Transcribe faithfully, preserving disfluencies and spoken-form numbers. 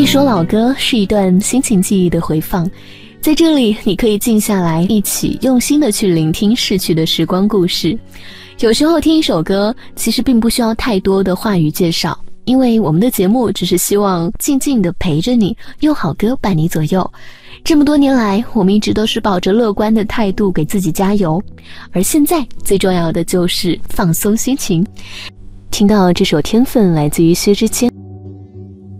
一首老歌是一段心情记忆的回放，在这里你可以静下来，一起用心的去聆听逝去的时光故事。有时候听一首歌其实并不需要太多的话语介绍，因为我们的节目只是希望静静地陪着你，用好歌伴你左右。这么多年来，我们一直都是抱着乐观的态度给自己加油，而现在最重要的就是放松心情。听到这首《天分》来自于薛之谦。